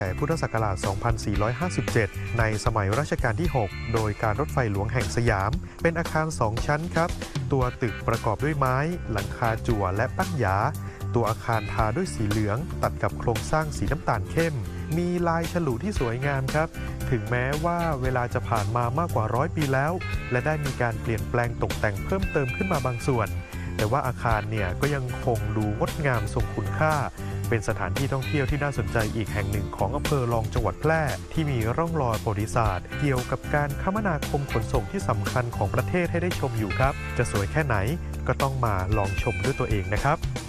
พุทธศักราช 2457 ในสมัยรัชกาลที่ 6 โดยการรถไฟหลวงแห่งสยาม เป็นอาคาร 2 ชั้นครับ ตัวตึกประกอบด้วยไม้ หลังคาจั่วและปักหยา ตัวอาคารทาด้วยสีเหลือง ตัดกับโครงสร้างสีน้ำตาลเข้ม มีลายฉลุที่สวยงามครับ ถึงแม้ว่าเวลาจะผ่านมามากกว่า100 ปีแล้ว และได้มีการเปลี่ยนแปลงตกแต่งเพิ่มเติมขึ้นมาบางส่วน แต่ว่าอาคารเนี่ยก็ยังคงดูงดงามทรงคุณค่า เป็นสถานที่ท่องเที่ยวที่น่าสนใจอีกแห่งหนึ่งของอำเภอรองจังหวัดแพร่ที่มีร่องรอยประวัติศาสตร์เกี่ยวกับการคมนาคมขนส่งที่สำคัญของประเทศให้ได้ชมอยู่ครับ จะสวยแค่ไหนก็ต้องมาลองชมด้วยตัวเองนะครับ